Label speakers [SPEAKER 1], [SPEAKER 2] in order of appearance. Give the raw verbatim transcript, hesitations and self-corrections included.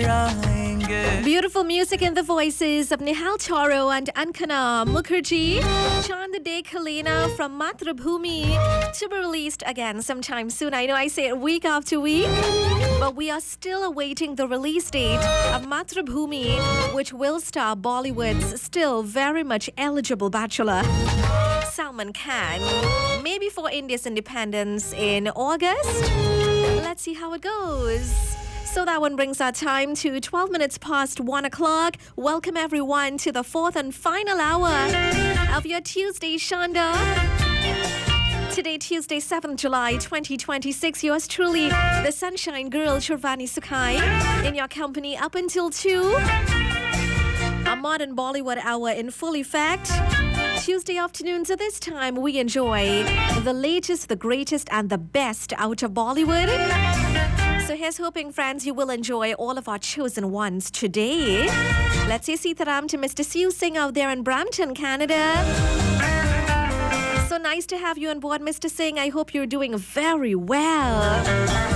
[SPEAKER 1] मुस्कुराएंगे.
[SPEAKER 2] Beautiful music in the voices of Nihal Choro and Ankana Mukherjee. Chand De Kalina from Matrabhumi to be released again sometime soon. I know I say it week after week, but we are still awaiting the release date of Matrabhumi, which will star Bollywood's still very much eligible bachelor, Salman Khan. Maybe for India's independence in August. Let's see how it goes. So that one brings our time to twelve minutes past one o'clock. Welcome everyone to the fourth and final hour of your Tuesday Shanda. Today, Tuesday, seventh July twenty twenty-six. Yours truly, the Sunshine Girl, Shirvani Sukhai, in your company up until two. A modern Bollywood hour in full effect. Tuesday afternoons at this time, we enjoy the latest, the greatest, and the best out of Bollywood. So here's hoping, friends, you will enjoy all of our chosen ones today. Let's say Sitaram to Mister Siu Singh out there in Brampton, Canada. So nice to have you on board, Mister Singh. I hope you're doing very well.